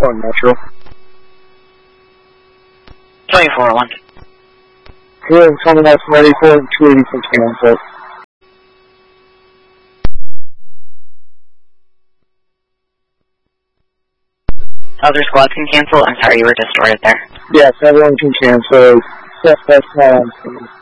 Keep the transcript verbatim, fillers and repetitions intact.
One Metro. twenty-four one. Here, coming out from eighty-four and two eighty from Kansas. Other squads can cancel. I'm sorry, you were distorted there. Yes, everyone can cancel. Suspects not on scene.